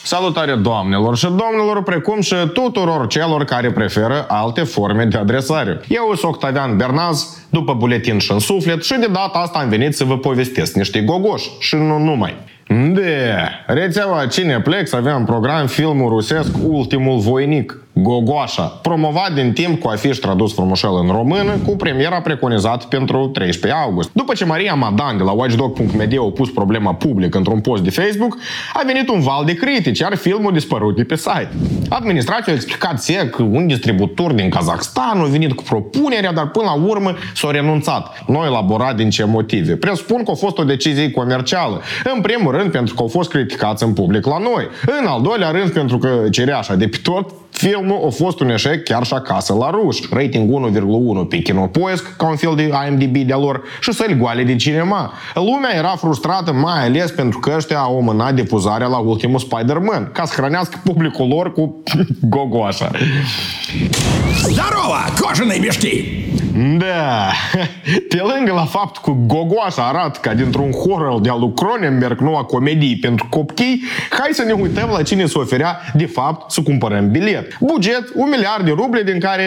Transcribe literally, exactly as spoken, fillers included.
Salutare doamnelor și domnilor, precum și tuturor celor care preferă alte forme de adresare. Eu sunt Octavian Bernaz, după buletin și în suflet, și de data asta am venit să vă povestesc niște gogoși și nu numai. De rețeaua Cineplex avea în program filmul rusesc Ultimul voinic, Gogoașa, promovat din timp cu afiș tradus frumușel în română, cu premiera preconizată pentru treisprezece august. După ce Maria Madan de la watchdog punct media a pus problema public într-un post de Facebook, a venit un val de critici, iar filmul a dispărut de pe site. Administrația a explicat sec că un distribuitor din Kazakhstan a venit cu propunerea, dar până la urmă s-a renunțat. Nu a elaborat din ce motive. Presupun că a fost o decizie comercială. În primul rând pentru că au fost criticați în public la noi. În al doilea rând pentru că cereașa de pe tot, filmul a fost un eșec chiar și acasă la ruși. Rating unu virgulă unu pe Kinopoisk, ca un fel de I M D B de-a lor, și săli goale de cinema. Lumea era frustrată mai ales pentru că ăștia au amânat difuzarea la ultimul Spider-Man, ca să hrănească publicul lor cu gogoașa. Здорово, кожаные мешки! Da, pe lângă la faptul că gogoașa arată ca dintr-un horror de-a lui Cronenberg, noua comedie pentru copii, hai să ne uităm la cine se oferea de fapt să cumpărăm bilet. Buget, un miliard de ruble, din care